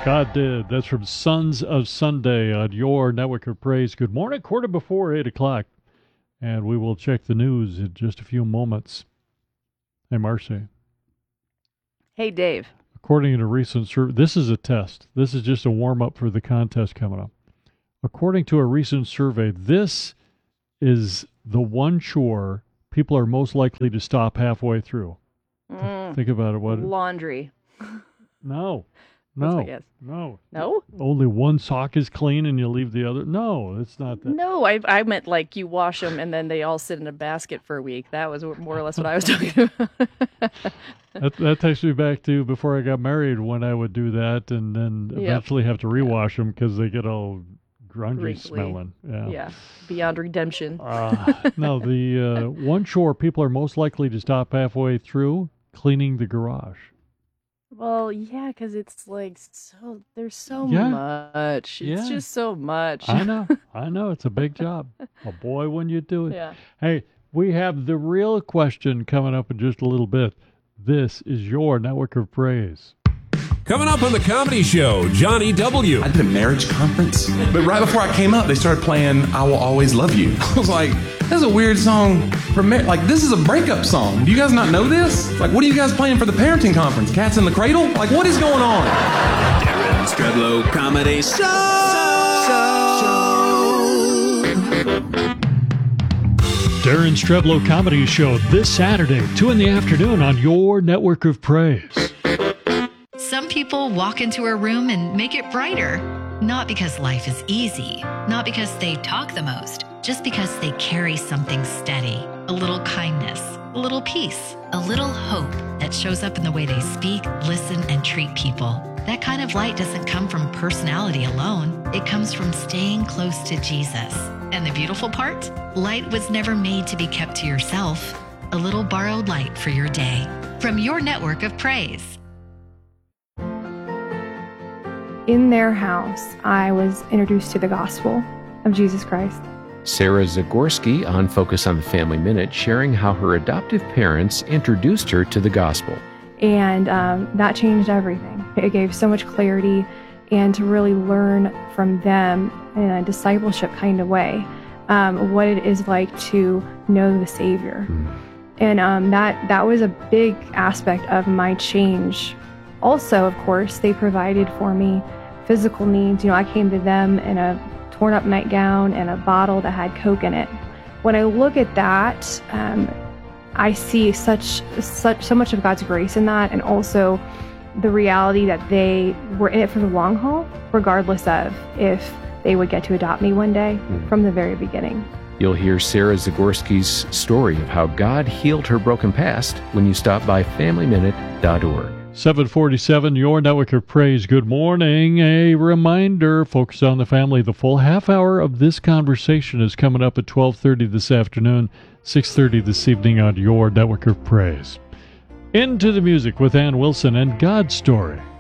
God did. That's from Sons of Sunday on your network of praise. Good morning, 8:15. And we will check the news in just a few moments. Hey, Marcy. Hey, Dave. According to a recent survey, this is a test. This is just a warm-up for the contest coming up. According to a recent survey, this is the one chore people are most likely to stop halfway through. Think about it. What? Laundry. No. That's my guess. No. No? Only one sock is clean and you leave the other. No, it's not that. No, I meant like you wash them and then they all sit in a basket for a week. That was more or less what I was talking about. That takes me back to before I got married when I would do that and then eventually have to rewash them because they get all grungy Wrinkly. smelling. Yeah, beyond redemption. No, the one chore people are most likely to stop halfway through, cleaning the garage. Well, yeah, because it's like there's so much. It's just so much. I know. It's a big job. Oh, boy, when you do it. Yeah. Hey, we have the real question coming up in just a little bit. This is your network of praise. Coming up on the comedy show, Johnny W. I did a marriage conference, but right before I came up, they started playing I Will Always Love You. I was like, that's a weird song for marriage. Like, this is a breakup song. Do you guys not know this? Like, what are you guys playing for the parenting conference? Cats in the Cradle? Like, what is going on? Darren Streblow Comedy Show. Darren Streblow Comedy Show this Saturday, 2 in the afternoon on your network of praise. Some people walk into a room and make it brighter. Not because life is easy, not because they talk the most, just because they carry something steady. A little kindness, a little peace, a little hope that shows up in the way they speak, listen, and treat people. That kind of light doesn't come from personality alone. It comes from staying close to Jesus. And the beautiful part? Light was never made to be kept to yourself. A little borrowed light for your day. From your network of praise. In their house, I was introduced to the gospel of Jesus Christ. Sarah Zagorski on Focus on the Family Minute, sharing how her adoptive parents introduced her to the gospel. And that changed everything. It gave so much clarity, and to really learn from them in a discipleship kind of way, what it is like to know the Savior. And that was a big aspect of my change. Also, of course, they provided for me physical needs. I came to them in a torn up nightgown and a bottle that had Coke in it. When I look at that, I see so much of God's grace in that, and also the reality that they were in it for the long haul, regardless of if they would get to adopt me one day from the very beginning. You'll hear Sarah Zagorski's story of how God healed her broken past when you stop by FamilyMinute.org. 747, your network of praise. Good morning. A reminder, Focus on the Family. The full half hour of this conversation is coming up at 12:30 this afternoon, 6:30 this evening on your network of praise. Into the music with Ann Wilson and God's Story.